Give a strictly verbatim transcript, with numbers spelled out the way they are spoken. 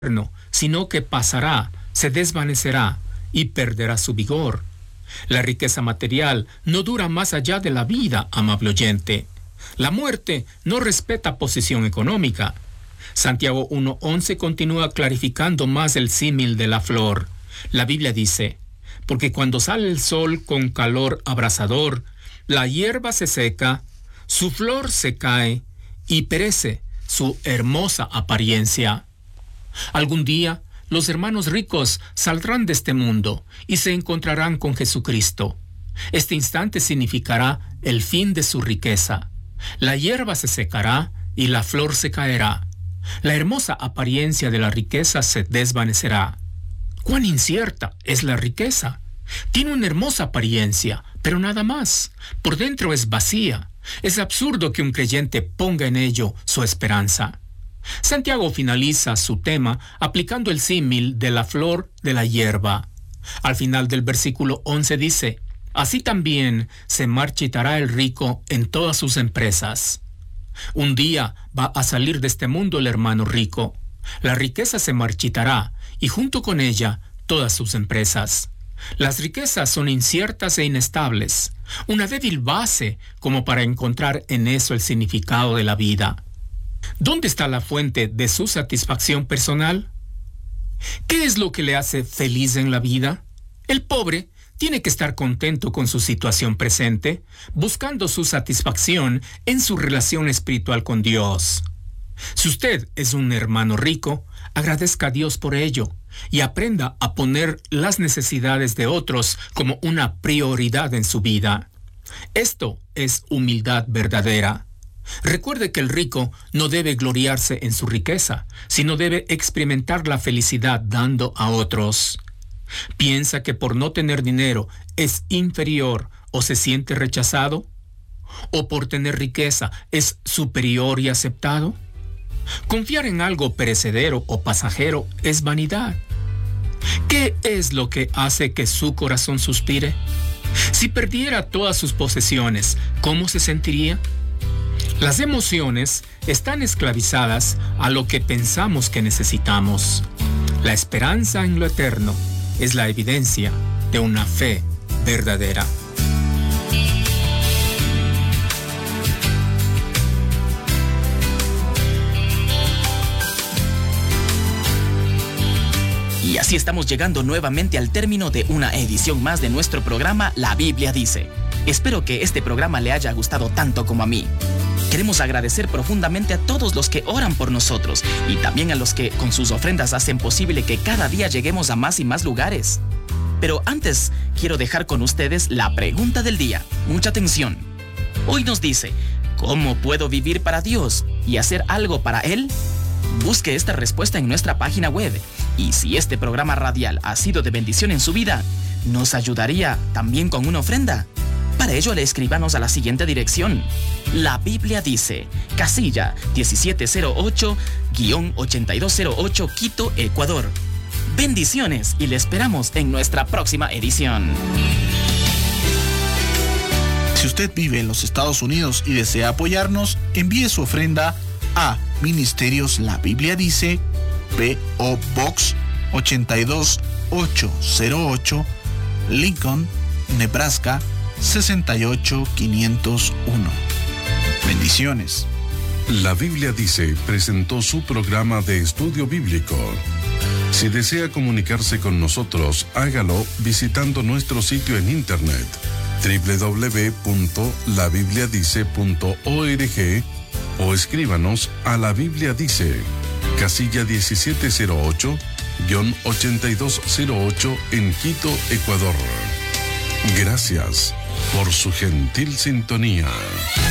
sino que pasará, se desvanecerá y perderá su vigor. La riqueza material no dura más allá de la vida, amable oyente. La muerte no respeta posición económica. Santiago uno once continúa clarificando más el símil de la flor. La Biblia dice: porque cuando sale el sol con calor abrasador, la hierba se seca, su flor se cae y perece su hermosa apariencia. Algún día, los hermanos ricos saldrán de este mundo y se encontrarán con Jesucristo. Este instante significará el fin de su riqueza. La hierba se secará y la flor se caerá. La hermosa apariencia de la riqueza se desvanecerá. ¡Cuán incierta es la riqueza! Tiene una hermosa apariencia, pero nada más. Por dentro es vacía. Es absurdo que un creyente ponga en ello su esperanza. Santiago finaliza su tema aplicando el símil de la flor de la hierba. Al final del versículo once dice: así también se marchitará el rico en todas sus empresas. Un día va a salir de este mundo el hermano rico. La riqueza se marchitará y junto con ella todas sus empresas. Las riquezas son inciertas e inestables, una débil base como para encontrar en eso el significado de la vida. ¿Dónde está la fuente de su satisfacción personal? ¿Qué es lo que le hace feliz en la vida? El pobre tiene que estar contento con su situación presente, buscando su satisfacción en su relación espiritual con Dios. Si usted es un hermano rico, agradezca a Dios por ello y aprenda a poner las necesidades de otros como una prioridad en su vida. Esto es humildad verdadera. Recuerde que el rico no debe gloriarse en su riqueza, sino debe experimentar la felicidad dando a otros. ¿Piensa que por no tener dinero es inferior o se siente rechazado? ¿O por tener riqueza es superior y aceptado? Confiar en algo perecedero o pasajero es vanidad. ¿Qué es lo que hace que su corazón suspire? Si perdiera todas sus posesiones, ¿cómo se sentiría? Las emociones están esclavizadas a lo que pensamos que necesitamos. La esperanza en lo eterno es la evidencia de una fe verdadera. Y así estamos llegando nuevamente al término de una edición más de nuestro programa La Biblia Dice. Espero que este programa le haya gustado tanto como a mí. Queremos agradecer profundamente a todos los que oran por nosotros y también a los que con sus ofrendas hacen posible que cada día lleguemos a más y más lugares. Pero antes, quiero dejar con ustedes la pregunta del día. Mucha atención. Hoy nos dice: ¿cómo puedo vivir para Dios y hacer algo para Él? Busque esta respuesta en nuestra página web. Y si este programa radial ha sido de bendición en su vida, ¿nos ayudaría también con una ofrenda? Para ello, le escríbanos a la siguiente dirección. La Biblia Dice, casilla diecisiete cero ocho ochenta y dos cero ocho, Quito, Ecuador. Bendiciones y le esperamos en nuestra próxima edición. Si usted vive en los Estados Unidos y desea apoyarnos, envíe su ofrenda a Ministerios La Biblia Dice, P O Box ochenta y dos mil ochocientos ocho, Lincoln, Nebraska sesenta y ocho mil quinientos uno. Bendiciones. La Biblia Dice presentó su programa de estudio bíblico. Si desea comunicarse con nosotros, hágalo visitando nuestro sitio en internet doble u doble u doble u punto la biblia dice punto org o escríbanos a La Biblia Dice, casilla diecisiete cero ocho ochenta y dos cero ocho en Quito, Ecuador. Gracias por su gentil sintonía.